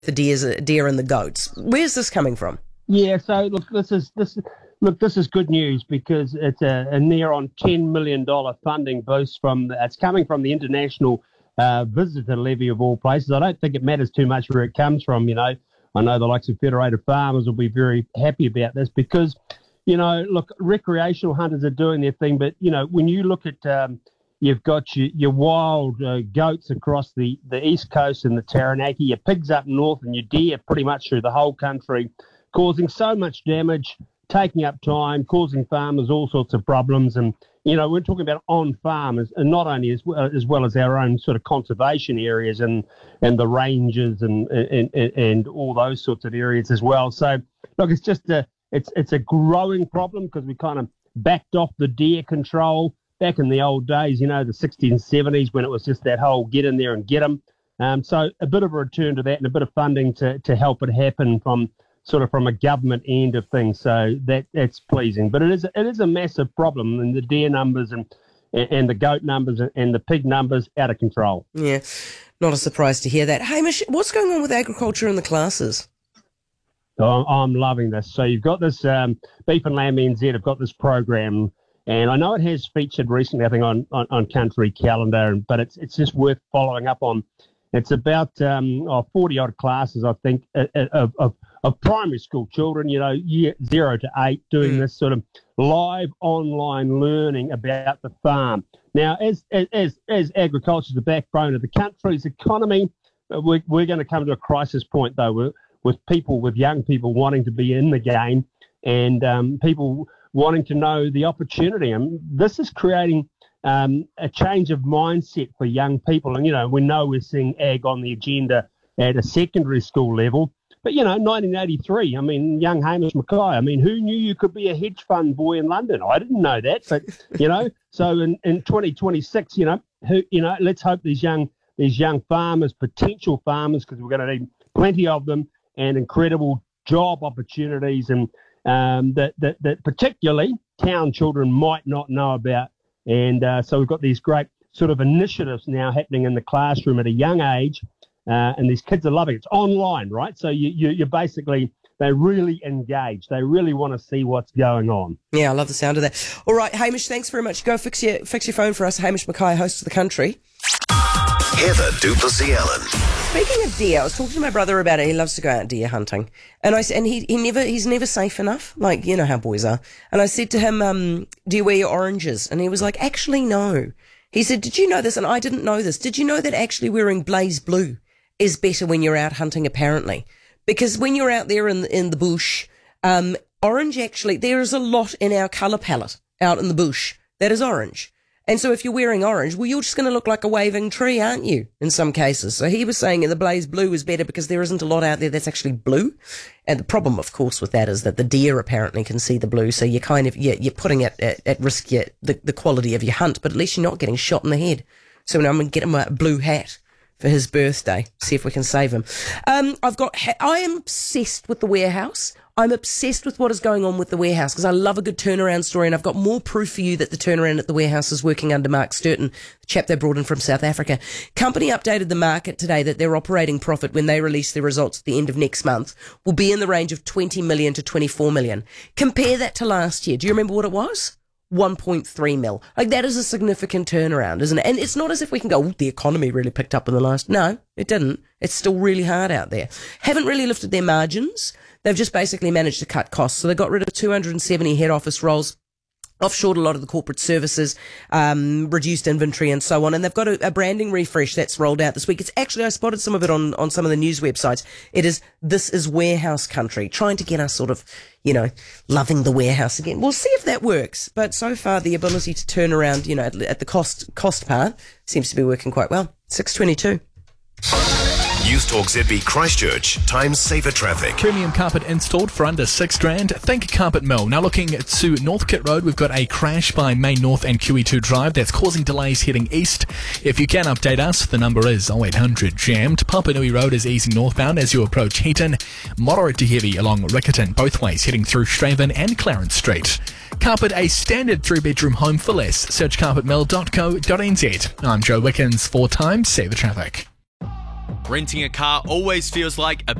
the deer and the goats. Where's this coming from? Yeah, so look, this is good news because it's a near on $10 million funding boost it's coming from the international visitor levy of all places. I don't think it matters too much where it comes from. I know the likes of Federated Farmers will be very happy about this because, look, recreational hunters are doing their thing, but when you look at you've got your wild goats across the east coast and the Taranaki, your pigs up north, and your deer pretty much through the whole country, causing so much damage, taking up time, causing farmers all sorts of problems. And, we're talking about on farm, and not only as well as our own sort of conservation areas and the ranges and all those sorts of areas as well. So, look, it's just it's a growing problem because we kind of backed off the deer control back in the old days, the 60s and 70s when it was just that whole get in there and get them. So a bit of a return to that and a bit of funding to help it happen from a government end of things. So that's pleasing. But it is a massive problem, and the deer numbers and the goat numbers and the pig numbers out of control. Yeah, not a surprise to hear that. Hamish, what's going on with agriculture in the classes? I'm loving this. So you've got this Beef and Lamb NZ have got this program. And I know it has featured recently, I think, on Country Calendar, but it's just worth following up on. It's about 40-odd classes, I think, of primary school children, year 0 to 8, doing this sort of live online learning about the farm. Now, as agriculture is the backbone of the country's economy, we're going to come to a crisis point, though, with young people wanting to be in the game and people wanting to know the opportunity. And this is creating a change of mindset for young people. And, we know we're seeing ag on the agenda at a secondary school level. But, 1983, young Hamish Mackay, who knew you could be a hedge fund boy in London? I didn't know that. But, so in 2026, let's hope these young farmers, potential farmers, because we're going to need plenty of them, and incredible job opportunities and that particularly town children might not know about. And so we've got these great sort of initiatives now happening in the classroom at a young age, and these kids are loving it. It's online, right? So you basically, they really engage. They really want to see what's going on. Yeah, I love the sound of that. All right, Hamish, thanks very much. Go fix your phone for us. Hamish Mackay, host of The Country. Heather du Plessis-Allen. Speaking of deer, I was talking to my brother about it. He loves to go out deer hunting, and he's never safe enough. Like, you know how boys are. And I said to him, "Do you wear your oranges?" And he was like, "Actually, no." He said, "Did you know this?" And I didn't know this. Did you know that actually wearing blaze blue is better when you're out hunting? Apparently, because when you're out there in the bush, orange actually, there is a lot in our colour palette out in the bush that is orange. And so if you're wearing orange, well, you're just going to look like a waving tree, aren't you, in some cases? So he was saying the blaze blue is better because there isn't a lot out there that's actually blue. And the problem, of course, with that is that the deer apparently can see the blue. So you're kind of, you're putting at risk the quality of your hunt, but at least you're not getting shot in the head. So now I'm going to get him a blue hat for his birthday, see if we can save him. I am obsessed with The Warehouse. I'm obsessed with what is going on with The Warehouse because I love a good turnaround story, and I've got more proof for you that the turnaround at The Warehouse is working under Mark Sturton, the chap they brought in from South Africa. Company updated the market today that their operating profit when they release their results at the end of next month will be in the range of 20 million to 24 million. Compare that to last year. Do you remember what it was? 1.3 mil. Like, that is a significant turnaround, isn't it? And it's not as if we can go, the economy really picked up in the last... No, it didn't. It's still really hard out there. Haven't really lifted their margins. They've just basically managed to cut costs. So they got rid of 270 head office roles, offshored a lot of the corporate services, reduced inventory and so on. And they've got a branding refresh that's rolled out this week. It's actually, I spotted some of it on some of the news websites. It is, "This is Warehouse Country," trying to get us sort of, loving the warehouse again. We'll see if that works. But so far, the ability to turn around, at the cost part seems to be working quite well. 6:22. News Talk ZB Christchurch. Time saver traffic. Premium carpet installed for under $6,000. Think Carpet Mill. Now looking to Northcote Road, we've got a crash by Main North and QE2 Drive that's causing delays heading east. If you can update us, the number is 0800 jammed. Papanui Road is easing northbound as you approach Heaton. Moderate to heavy along Riccarton, both ways heading through Straven and Clarence Street. Carpet a standard 3-bedroom home for less. Search carpetmill.co.nz. I'm Joe Wickens for Time Saver Traffic. Renting a car always feels like a